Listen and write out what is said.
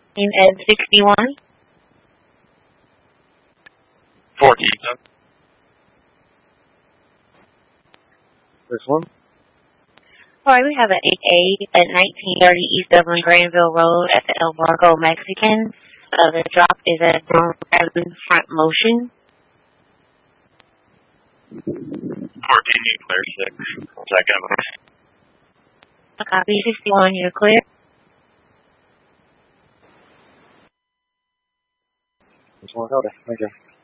In Ed 61. 14. This one? Alright, we have an 8A at 1930 East Dublin Granville Road at the El Barco Mexican. The drop is at front motion. 14, you clear 6. Second. Copy 61, you're clear. This one? Okay, thank you.